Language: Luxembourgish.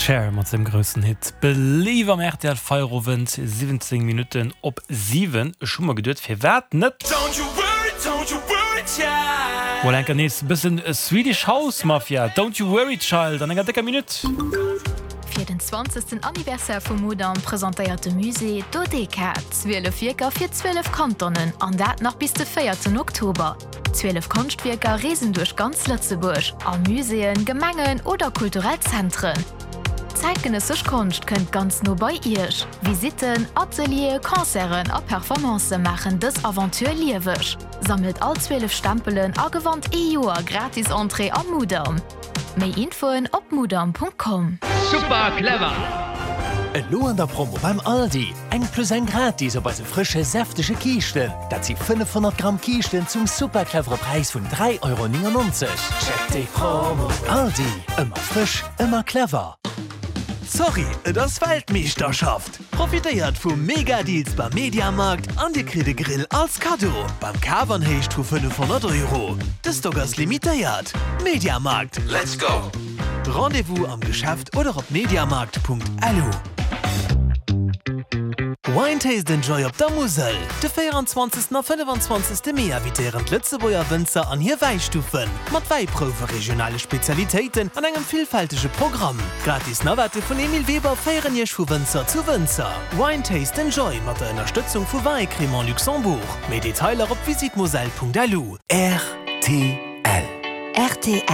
Cher mat dem grössen Hit. Believe am RTL Feierabend 17 Minuten op 7 schon mal geduld fir wat net. Wol enker nees bisssen Swedish House Mafia. Don't you worry, child, an enger decker Minute. Für den 20. Anniversär vom Modern präsentierte Musee Dodecat 12 Wirker für 12 Kantonen, an dat noch bis den 4. Oktober. 12 Kunstwerker reisen durch ganz Lützeburg, an Museen, Gemengen oder Kulturellzentren. Zeitgenössisch Kunst könnt ganz nur bei ihr. Visiten, Atelier, Konzeren und Performances machen das Aventur liewisch. Sammelt all 12 Stempelen a gewandt EU gratis Entree am Modern. Mehr Infoen op modern.com. Super clever! Et lo an der Promo beim Aldi. Eng plus eng gratis op se frische, säftige Kichten. Dat sie 500 Gramm Kichten zum superclevere Preis von 3,99 €. Check die Promo. Aldi. Immer frisch, immer clever. Sorry, das Weltmeisterschaft. Profitiert vom Mega-Deals beim Mediamarkt an die Kriede Grill als Kado. Beim Cavern hecht für 500 €. Das Doggers limitiert. Mediamarkt. Let's go! Rendezvous am Geschäft oder auf mediamarkt.lu. Wine Taste Enjoy op der Mosel. De 24. und 25. Mai invitieren Lützeburger Winzer an hier Weichstufen. Mit Weihprobe regionale Spezialitäten an einem vielfältigen Programm. Gratis Nawarte von Emil Weber feiern ihr von Winzer zu Winzer. Wine Taste Enjoy mit der Unterstützung von Weincremant Luxembourg. Mehr Details auf visitmosel.lu. RTL. RTL.